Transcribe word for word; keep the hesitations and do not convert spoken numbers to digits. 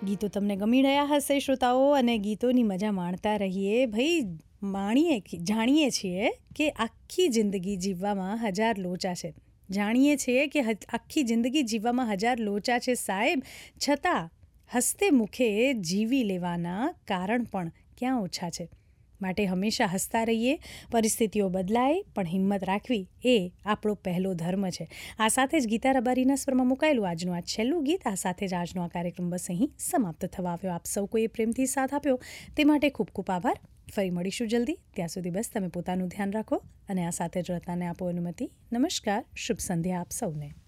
ગીતો તમને ગમી રહ્યા હશે શ્રોતાઓ, અને ગીતોની મજા માણતા રહીએ. ભાઈ માણીએ જાણીએ છીએ કે આખી જિંદગી જીવવામાં હજાર લોચા છે. જાણીએ છીએ કે આખી જિંદગી જીવવામાં હજાર લોચા છે સાહેબ, છતાં હસતે મુખે જીવી લેવાના કારણ પણ ક્યાં ઓછા છે. માટે હંમેશા હસતા રહીએ. પરિસ્થિતિઓ બદલાય પણ હિંમત રાખવી એ આપણો પહેલો ધર્મ છે. આ સાથે જ ગીતા રબારીના સ્વરમાં મુકાયેલું આજનું આ છેલ્લું ગીત, આ સાથે જ આજનો આ કાર્યક્રમ બસ અહીં સમાપ્ત થવા આવ્યો. આપ સૌ કોઈએ પ્રેમથી સાથ આપ્યો તે માટે ખૂબ ખૂબ આભાર. ફરી મળીશું જલ્દી. ત્યાં સુધી બસ તમે પોતાનું ધ્યાન રાખો અને આ સાથે જ રતાને આપો અનુમતિ. નમસ્કાર, શુભ સંધ્યા આપ સૌને.